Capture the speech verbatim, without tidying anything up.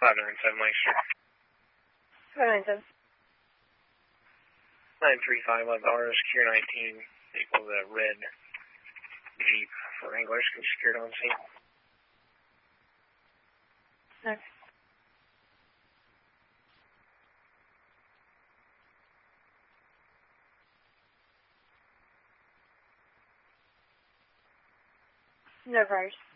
five nine seven Lancaster. five nine seven. nine three five on R, secure nineteen, equal the red Jeep for Wranglers, can you secure it on scene? Okay. No priors.